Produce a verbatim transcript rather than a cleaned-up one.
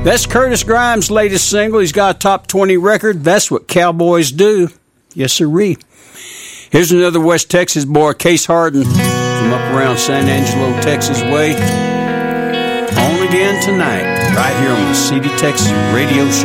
That's Curtis Grimes' latest single. He's got a top twenty record. That's what cowboys do. Yes, sirree. Here's another West Texas boy, Case Harden, from up around San Angelo, Texas way. On again tonight, right here on the C D Texas Radio Show.